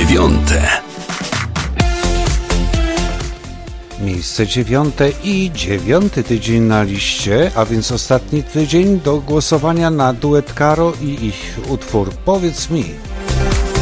dziewiąte. Miejsce 9 i 9 tydzień na liście, a więc ostatni tydzień do głosowania na duet Karo i ich utwór Powiedz mi.